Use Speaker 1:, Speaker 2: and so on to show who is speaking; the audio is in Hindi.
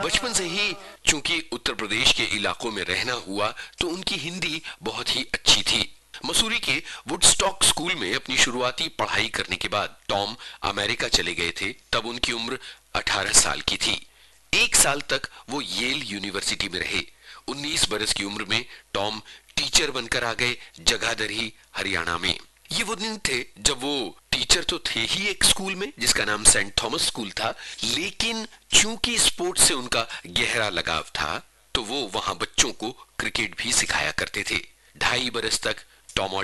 Speaker 1: बचपन से ही चूंकि उत्तर प्रदेश के इलाकों में रहना हुआ तो उनकी हिंदी बहुत ही अच्छी थी। मसूरी के वुडस्टॉक स्कूल में अपनी शुरुआती पढ़ाई करने के बाद टॉम अमेरिका चले गए थे। तब उनकी उम्र 18 साल की थी। 1 साल तक वो येल यूनिवर्सिटी में रहे। 19 बरस की उम्र में टॉम टीचर बनकर आ गए जगाधरी, हरियाणा में। ये वो दिन थे जब वो टीचर तो थे ही एक स्कूल में जिसका नाम सेंट थॉमस स्कूल था, लेकिन चूंकि स्पोर्ट्स से उनका गहरा लगाव था तो वो वहां बच्चों को क्रिकेट भी सिखाया करते थे। 2.5 बरस तक टॉम